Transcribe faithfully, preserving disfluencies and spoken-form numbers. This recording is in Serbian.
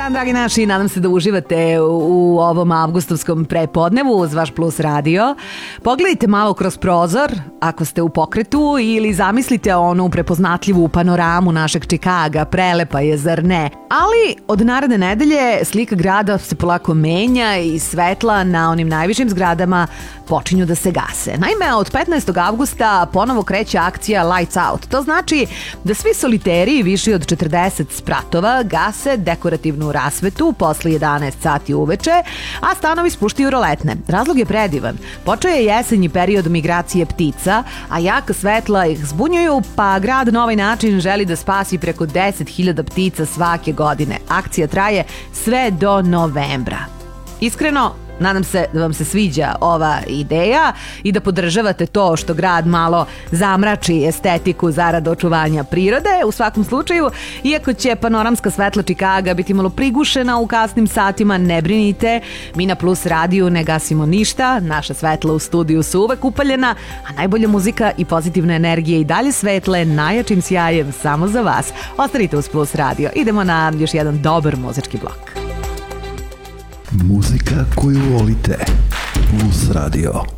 dan, dragi naši, nadam se da uživate u ovom avgustovskom prepodnevu uz vaš Plus radio. Pogledajte malo kroz prozor, ako ste u pokretu, ili zamislite onu prepoznatljivu panoramu našeg Čikaga, prelepa je, zar ne? Ali od naredne nedelje slika grada se polako menja i svetla na onim najvišim zgradama počinju da se gase. Naime, od petnaestog avgusta ponovo kreće akcija Lights Out. To znači da svi soliteri viši od četrdeset spratova gase dekorativnu rasvetu posle jedanaest sati uveče, a stanovi spuštaju roletne. Razlog je predivan. Počeo je jesenji period migracije ptica, a jaka svetla ih zbunjuju, pa grad na ovaj način želi da spasi preko deset hiljada ptica svake godine. Akcija traje sve do novembra. Iskreno, nadam se da vam se sviđa ova ideja i da podržavate to što grad malo zamrači estetiku zarad očuvanja prirode. U svakom slučaju, iako će panoramska svetla Čikaga biti malo prigušena u kasnim satima, ne brinite, mi na Plus radiju ne gasimo ništa, naša svetla u studiju su uvek upaljena, a najbolja muzika i pozitivna energija i dalje svetle najjačim sjajem samo za vas. Ostanite uz Plus radio. Idemo na još jedan dobar muzički blok. Muzika koju volite. Plus radio.